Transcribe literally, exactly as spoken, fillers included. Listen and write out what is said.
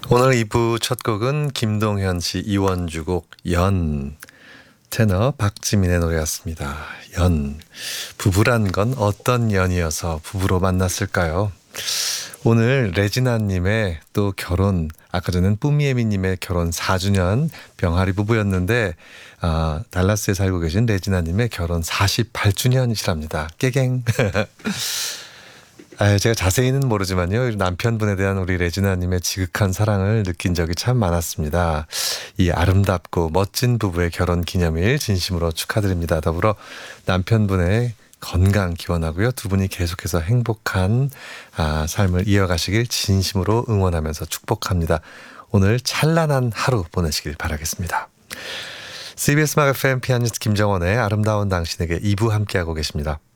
오늘 이 부 첫 곡은 김동현 씨, 이원주 곡 연, 테너 박지민의 노래였습니다. 연, 부부란 건 어떤 연이어서 부부로 만났을까요? 오늘 레지나님의 또 결혼, 아까 전엔 뿌미에미님의 결혼 사 주년 병아리 부부였는데 어, 달라스에 살고 계신 레지나님의 결혼 사십팔 주년이시랍니다. 깨갱. 아, 제가 자세히는 모르지만요, 남편분에 대한 우리 레지나님의 지극한 사랑을 느낀 적이 참 많았습니다. 이 아름답고 멋진 부부의 결혼 기념일 진심으로 축하드립니다. 더불어 남편분의 건강 기원하고요, 두 분이 계속해서 행복한 아, 삶을 이어가시길 진심으로 응원하면서 축복합니다. 오늘 찬란한 하루 보내시길 바라겠습니다. 씨비에스 마가 에프엠 피아니스트 김정원의 아름다운 당신에게 이 부 함께하고 계십니다.